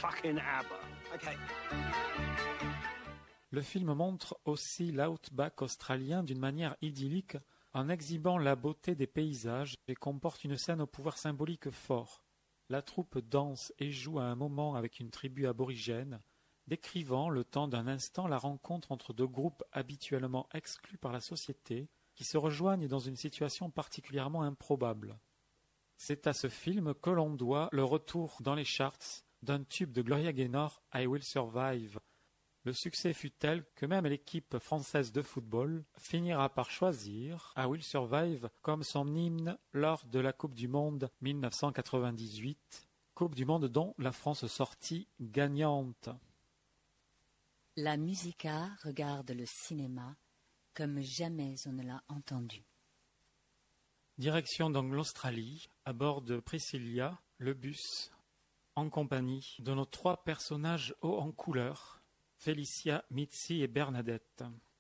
fucking ABBA. Okay. Le film montre aussi l'outback australien d'une manière idyllique en exhibant la beauté des paysages et comporte une scène au pouvoir symbolique fort. La troupe danse et joue à un moment avec une tribu aborigène, décrivant le temps d'un instant la rencontre entre deux groupes habituellement exclus par la société qui se rejoignent dans une situation particulièrement improbable. C'est à ce film que l'on doit le retour dans les charts d'un tube de Gloria Gaynor, I Will Survive. Le succès fut tel que même l'équipe française de football finira par choisir I Will Survive comme son hymne lors de la Coupe du Monde 1998, Coupe du Monde dont la France sortit gagnante. La Musica regarde le cinéma comme jamais on ne l'a entendu. Direction donc l'Australie, à bord de Priscilla, le bus, en compagnie de nos trois personnages hauts en couleur, Félicia, Mitzi et Bernadette.